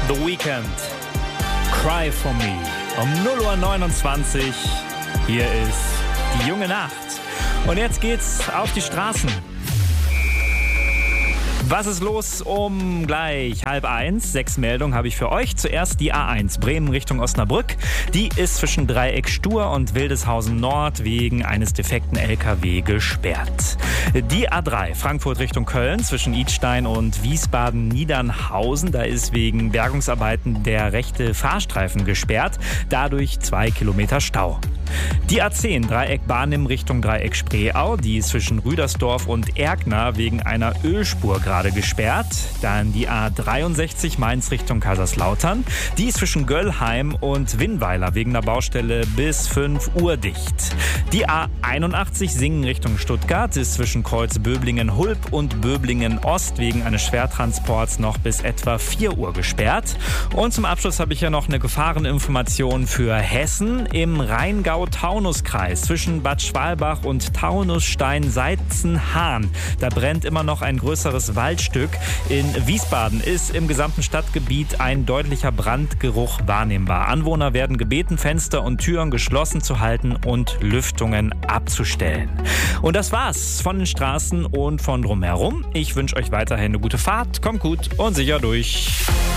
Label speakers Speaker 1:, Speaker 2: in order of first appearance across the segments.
Speaker 1: The Weeknd, Cry for Me. Um 0:29 Uhr. Hier ist die junge Nacht. Und jetzt geht's auf die Straßen. Was ist los um gleich 12:30? 6 Meldungen habe ich für euch. Zuerst die A1 Bremen Richtung Osnabrück. Die ist zwischen Dreieck Stur und Wildeshausen Nord wegen eines defekten LKW gesperrt. Die A3 Frankfurt Richtung Köln zwischen Idstein und Wiesbaden-Niedernhausen. Da ist wegen Bergungsarbeiten der rechte Fahrstreifen gesperrt. Dadurch 2 Kilometer Stau. Die A10 Dreieck Barnim Richtung Dreieck Spreeau, die ist zwischen Rüdersdorf und Erkner wegen einer Ölspur gerade gesperrt. Dann die A63 Mainz Richtung Kaiserslautern, die ist zwischen Göllheim und Winnweiler wegen der Baustelle bis 5 Uhr dicht. Die A81 Singen Richtung Stuttgart ist zwischen Kreuz Böblingen-Hulb und Böblingen-Ost wegen eines Schwertransports noch bis etwa 4 Uhr gesperrt. Und zum Abschluss habe ich ja noch eine Gefahreninformation für Hessen im Rheingau-Taunus-Kreis zwischen Bad Schwalbach und Taunusstein-Seitzen-Hahn. Da brennt immer noch ein größeres Waldstück. In Wiesbaden ist im gesamten Stadtgebiet ein deutlicher Brandgeruch wahrnehmbar. Anwohner werden gebeten, Fenster und Türen geschlossen zu halten und Lüftungen abzustellen. Und das war's von den Straßen und von drumherum. Ich wünsche euch weiterhin eine gute Fahrt. Kommt gut und sicher durch.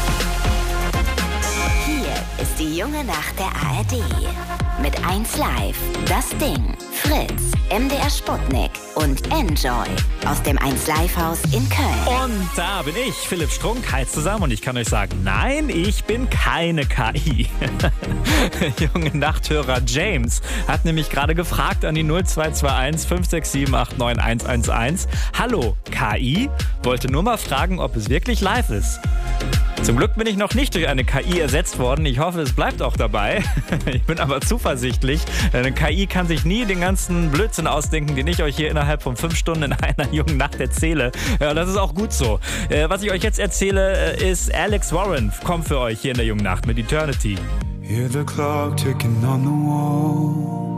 Speaker 2: Hier ist die junge Nacht der ARD. Mit 1 Live, Das Ding, Fritz, MDR Sputnik und Enjoy aus dem 1 Live Haus in Köln.
Speaker 1: Und da bin ich, Philipp Strunk. Hi zusammen und ich kann euch sagen, nein, ich bin keine KI. Junge Nachthörer James hat nämlich gerade gefragt an die 0221 567 89 111. Hallo, KI? Wollte nur mal fragen, ob es wirklich live ist. Zum Glück bin ich noch nicht durch eine KI ersetzt worden. Ich hoffe, es bleibt auch dabei. Ich bin aber zuversichtlich. Eine KI kann sich nie den ganzen Blödsinn ausdenken, den ich euch hier innerhalb von 5 Stunden in einer jungen Nacht erzähle. Ja, das ist auch gut so. Was ich euch jetzt erzähle, ist Alex Warren. Kommt für euch hier in der jungen Nacht mit Eternity.
Speaker 3: Hear the clock ticking on the wall.